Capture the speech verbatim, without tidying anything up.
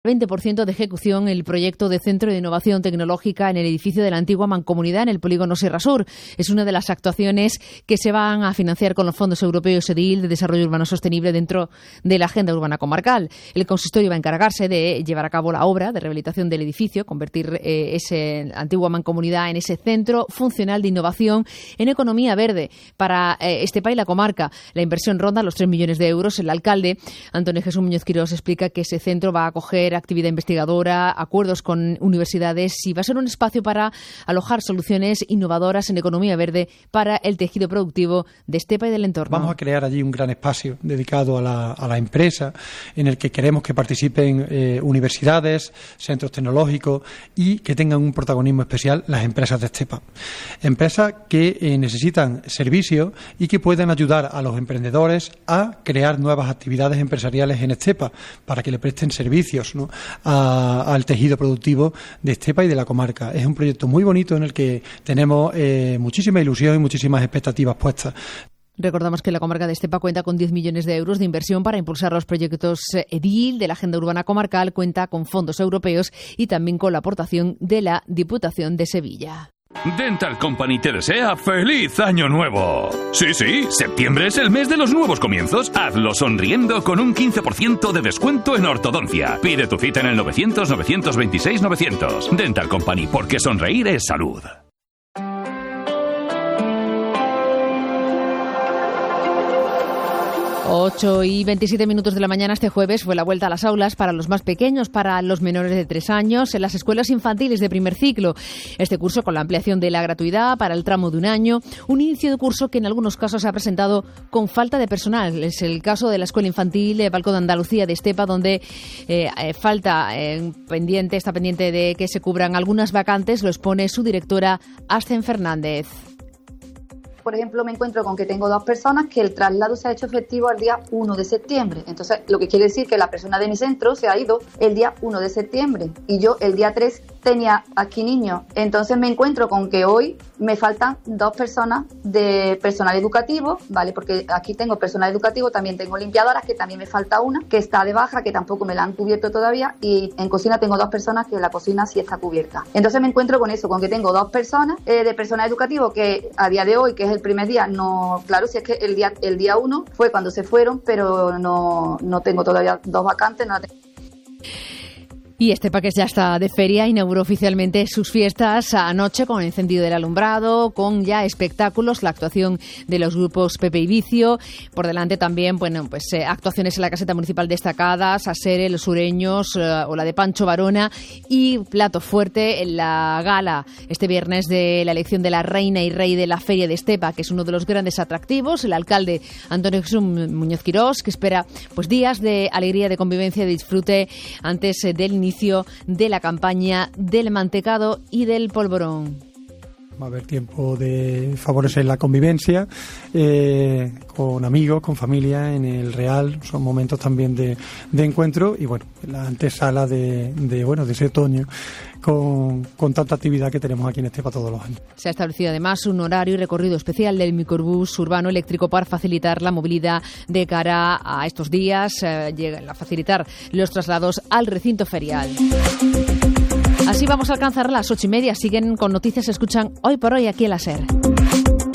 veinte por ciento de ejecución el proyecto de Centro de Innovación Tecnológica en el edificio de la antigua Mancomunidad en el polígono Sierra Sur. Es una de las actuaciones que se van a financiar con los fondos europeos EDIL de Desarrollo Urbano Sostenible dentro de la Agenda Urbana Comarcal. El consistorio va a encargarse de llevar a cabo la obra de rehabilitación del edificio, convertir eh, esa antigua Mancomunidad en ese centro funcional de innovación en economía verde para eh, Estepa y la comarca. La inversión ronda los tres millones de euros. El alcalde, Antonio Jesús Muñoz Quirós, explica que ese centro va a acoger actividad investigadora, acuerdos con universidades y va a ser un espacio para alojar soluciones innovadoras en economía verde para el tejido productivo de Estepa y del entorno. Vamos a crear allí un gran espacio dedicado a la, a la empresa, en el que queremos que participen eh, universidades, centros tecnológicos y que tengan un protagonismo especial las empresas de Estepa. Empresas que eh, necesitan servicios y que pueden ayudar a los emprendedores a crear nuevas actividades empresariales en Estepa para que le presten servicios, ¿no?, A, al tejido productivo de Estepa y de la comarca. Es un proyecto muy bonito en el que tenemos eh, muchísima ilusión y muchísimas expectativas puestas. Recordamos que la comarca de Estepa cuenta con diez millones de euros de inversión para impulsar los proyectos EDIL de la Agenda Urbana Comarcal, cuenta con fondos europeos y también con la aportación de la Diputación de Sevilla. Dental Company te desea ¡feliz año nuevo! Sí, sí, septiembre es el mes de los nuevos comienzos. Hazlo sonriendo con un quince por ciento de descuento en ortodoncia. Pide tu cita en el novecientos, novecientos veintiséis, novecientos. Dental Company, porque sonreír es salud. ocho y veintisiete minutos de la mañana este jueves fue la vuelta a las aulas para los más pequeños, para los menores de tres años, en las escuelas infantiles de primer ciclo. Este curso con la ampliación de la gratuidad para el tramo de un año, un inicio de curso que en algunos casos se ha presentado con falta de personal. Es el caso de la Escuela Infantil Balcó de Andalucía de Estepa, donde eh, eh, falta eh, pendiente, está pendiente de que se cubran algunas vacantes, lo expone su directora Ascen Fernández. Por ejemplo, me encuentro con que tengo dos personas que el traslado se ha hecho efectivo el día uno de septiembre. Entonces, lo que quiere decir que la persona de mi centro se ha ido el día uno de septiembre y yo el día tres tenía aquí niños. Entonces me encuentro con que hoy me faltan dos personas de personal educativo, ¿vale? Porque aquí tengo personal educativo, también tengo limpiadoras, que también me falta una, que está de baja, que tampoco me la han cubierto todavía, y en cocina tengo dos personas que la cocina sí está cubierta. Entonces me encuentro con eso, con que tengo dos personas eh, de personal educativo que a día de hoy, que es el primer día, no, claro, si es que el día el día uno fue cuando se fueron, pero no, no tengo todavía dos vacantes, no la tengo. Y Estepa, que ya está de feria, inauguró oficialmente sus fiestas anoche con el encendido del alumbrado, con ya espectáculos, la actuación de los grupos Pepe y Vicio. Por delante también, bueno, pues eh, actuaciones en la caseta municipal destacadas, Asere, Los Sureños eh, o la de Pancho Varona, y plato fuerte en la gala este viernes de la elección de la reina y rey de la feria de Estepa, que es uno de los grandes atractivos. El alcalde Antonio Jesús Muñoz Quirós, que espera pues días de alegría, de convivencia, de disfrute antes eh, del inicio de la campaña del mantecado y del polvorón. Va a haber tiempo de favorecer la convivencia eh, con amigos, con familia en el Real. Son momentos también de, de encuentro y bueno, la antesala de, de bueno de ese otoño con, con tanta actividad que tenemos aquí en Estepa todos los años. Se ha establecido además un horario y recorrido especial del microbús urbano eléctrico para facilitar la movilidad de cara a estos días, eh, a facilitar los traslados al recinto ferial. Así vamos a alcanzar las ocho y media. Siguen con noticias, escuchan Hoy por Hoy aquí en la SER.